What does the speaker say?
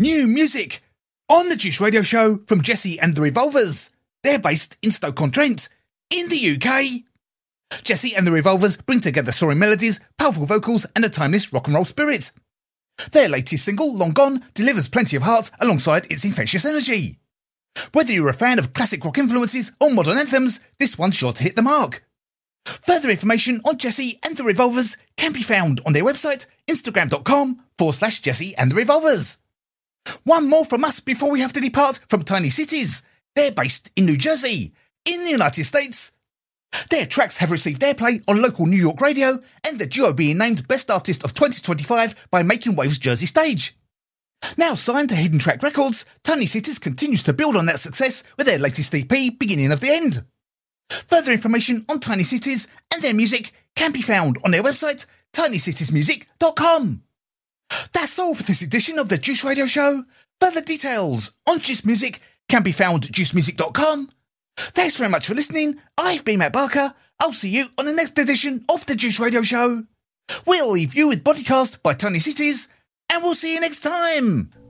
New music on the Juice Radio Show from Jesse and the Revolvers. They're based in Stoke-on-Trent, in the UK. Jesse and the Revolvers bring together soaring melodies, powerful vocals and a timeless rock and roll spirit. Their latest single, Long Gone, delivers plenty of heart alongside its infectious energy. Whether you're a fan of classic rock influences or modern anthems, this one's sure to hit the mark. Further information on Jesse and the Revolvers can be found on their website, instagram.com/Jesse and the Revolvers. One more from us before we have to depart from Tiny Cities. They're based in New Jersey, in the United States. Their tracks have received airplay on local New York radio, and the duo being named Best Artist of 2025 by Making Waves Jersey Stage. Now signed to Hidden Track Records, Tiny Cities continues to build on that success with their latest EP, Beginning of the End. Further information on Tiny Cities and their music can be found on their website, tinysitiesmusic.com. That's all for this edition of the Juice Radio Show. Further details on Juice Music can be found at juicemusic.com. Thanks very much for listening. I've been Matt Barker. I'll see you on the next edition of the Juice Radio Show. We'll leave you with Bodycast by Tiny Cities, and we'll see you next time.